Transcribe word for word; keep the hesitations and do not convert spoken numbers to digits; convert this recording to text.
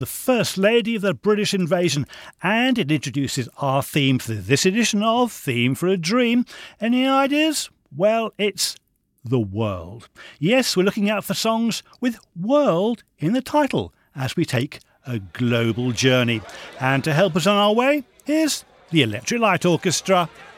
the First Lady of the British Invasion, and it introduces our theme for this edition of Theme for a Dream. Any ideas? Well, it's the world. Yes, we're looking out for songs with world in the title as we take a global journey. And to help us on our way, here's the Electric Light Orchestra.